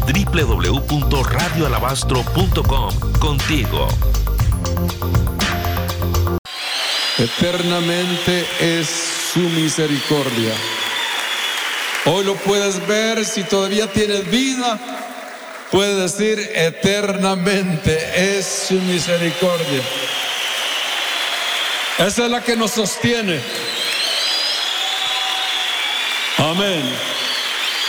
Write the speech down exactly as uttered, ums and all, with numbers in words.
doble u doble u doble u punto radio alabastro punto com. Contigo. Eternamente es su misericordia. Hoy lo puedes ver, si todavía tienes vida, puedes decir: eternamente es su misericordia. Esa es la que nos sostiene. Amén.